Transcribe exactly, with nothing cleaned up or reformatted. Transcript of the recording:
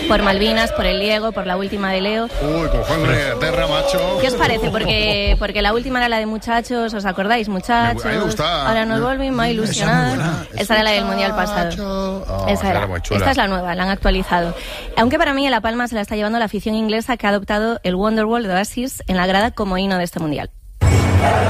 Por Malvinas, por el Diego, por la última de Leo. Uy, cojones de Inglaterra, macho. ¿Qué os parece? Porque, porque la última era la de muchachos, ¿os acordáis? Muchachos. Me, a mí me gustaba. Ahora nos volvimos a ilusionar. Esa, esa era la del Mundial pasado. Oh, esa era. era Esta es la nueva, la han actualizado. Aunque para mí en La Palma se la está llevando la afición inglesa, que ha adoptado el Wonderwall de Oasis en la grada como himno de este Mundial.